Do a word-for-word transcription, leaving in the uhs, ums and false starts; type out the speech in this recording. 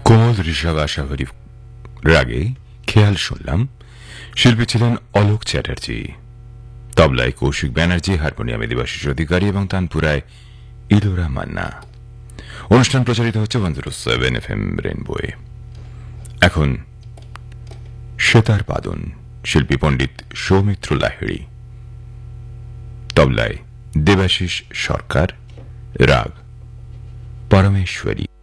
কোমল ঋষভ আশাভরি রাগে খেয়াল শুনলাম। শিল্পী ছিলেন অলোক চ্যাটার্জি, তবলায় কৌশিক ব্যানার্জি, হারমোনিয়ামে দেবাশিস অধিকারী এবং তানপুরায় ইলোরা মান্না। অনুষ্ঠান প্রচারিত হচ্ছে বন্ধুর সেভেন এফ এম রেনবোয়ে। এখন সেতার বাদন, শিল্পী পণ্ডিত সৌমিত্র লাহিড়ী, তবলায় দেবাশিস সরকার, রাগ পরমেশ্বরী।